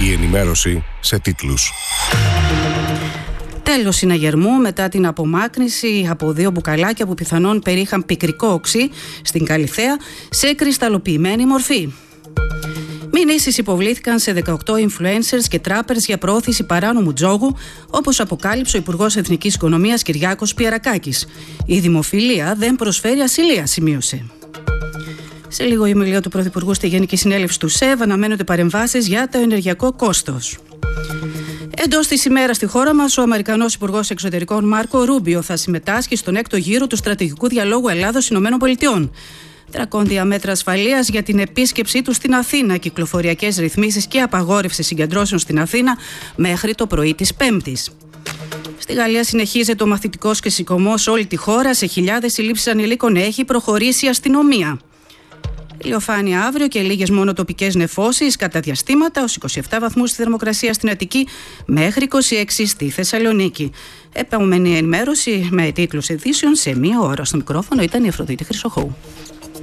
Η ενημέρωση σε τίτλους. Τέλος συναγερμού μετά την απομάκρυνση από 2 μπουκαλάκια που πιθανόν περίχαν πικρικό οξύ στην Καλιθέα σε κρυσταλλοποιημένη μορφή. Μηνύσεις υποβλήθηκαν σε 18 influencers και trappers για προώθηση παράνομου τζόγου, όπως αποκάλυψε ο Υπουργός Εθνικής Οικονομίας Κυριάκος Πιερακάκης. Η δημοφιλία δεν προσφέρει ασυλία, σημείωσε. Σε λίγο η ομιλία του Πρωθυπουργού στη Γενική Συνέλευση του ΣΕΒ αναμένονται παρεμβάσεις για το ενεργειακό κόστος. Εντός της ημέρας στη χώρα μας, ο Αμερικανός Υπουργός Εξωτερικών Μάρκο Ρούμπιο θα συμμετάσχει στον 6ο γύρο του στρατηγικού διαλόγου Ελλάδος-ΗΠΑ. Δρακόντια μέτρα ασφαλείας για την επίσκεψή του στην Αθήνα, κυκλοφοριακές ρυθμίσεις και απαγόρευση συγκεντρώσεων στην Αθήνα μέχρι το πρωί της Πέμπτης. Στη Γαλλία συνεχίζεται ο μαθητικός ξεσηκωμός σε όλη τη χώρα. Σε χιλιάδες συλλήψεις ανηλίκων έχει προχωρήσει η αστυνομία. Ηλιοφάνεια αύριο και λίγες μόνο τοπικές νεφώσεις κατά διαστήματα, ως 27 βαθμούς στη θερμοκρασία στην Αττική μέχρι 26 στη Θεσσαλονίκη. Επόμενη ενημέρωση με τίτλους ειδήσεων σε 1 ώρα. Στο μικρόφωνο ήταν η Αφροδίτη Χρυσοχώου.